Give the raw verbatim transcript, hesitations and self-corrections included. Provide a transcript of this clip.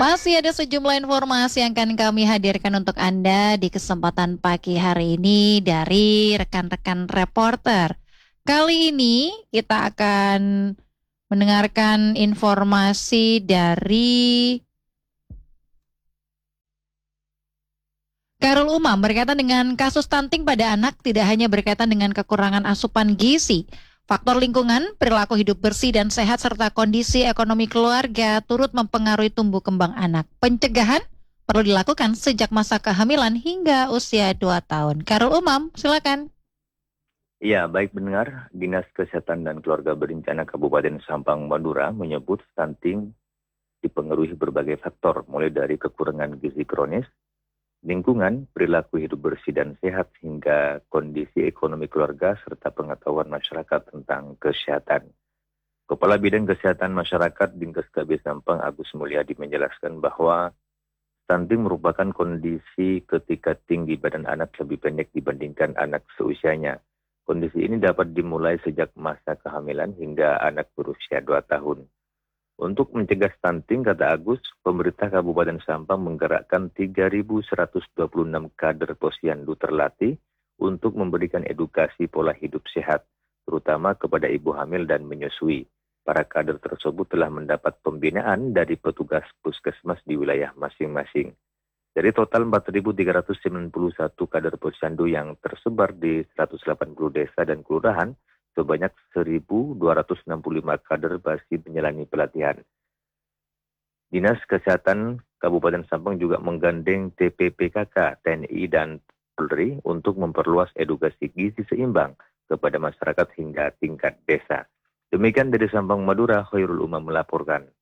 Masih ada sejumlah informasi yang akan kami hadirkan untuk Anda di kesempatan pagi hari ini dari rekan-rekan reporter. Kali ini kita akan mendengarkan informasi dari Khairul Umam berkaitan dengan kasus stunting pada anak tidak hanya berkaitan dengan kekurangan asupan gizi. Faktor lingkungan, perilaku hidup bersih dan sehat, serta kondisi ekonomi keluarga turut mempengaruhi tumbuh kembang anak. Pencegahan perlu dilakukan sejak masa kehamilan hingga usia dua tahun. Khairul Umam, silakan. Ya, baik pendengar, Dinas Kesehatan dan Keluarga Berencana Kabupaten Sampang, Madura menyebut stunting dipengaruhi berbagai faktor, mulai dari kekurangan gizi kronis, lingkungan, perilaku hidup bersih dan sehat, hingga kondisi ekonomi keluarga serta pengetahuan masyarakat tentang kesehatan. Kepala Bidang Kesehatan Masyarakat Dinkes K B Sampang Agus Mulyadi menjelaskan bahwa stunting merupakan kondisi ketika tinggi badan anak lebih pendek dibandingkan anak seusianya. Kondisi ini dapat dimulai sejak masa kehamilan hingga anak berusia dua tahun. Untuk mencegah stunting, kata Agus, pemerintah Kabupaten Sampang menggerakkan tiga ribu seratus dua puluh enam kader posyandu terlatih untuk memberikan edukasi pola hidup sehat, terutama kepada ibu hamil dan menyusui. Para kader tersebut telah mendapat pembinaan dari petugas puskesmas di wilayah masing-masing. Dari total empat ribu tiga ratus sembilan puluh satu kader posyandu yang tersebar di seratus delapan puluh desa dan kelurahan, sebanyak seribu dua ratus enam puluh lima kader masih menjalani pelatihan. Dinas Kesehatan Kabupaten Sampang juga menggandeng T P P K K, T N I, dan Polri untuk memperluas edukasi gizi seimbang kepada masyarakat hingga tingkat desa. Demikian dari Sampang, Madura, Khairul Umam melaporkan.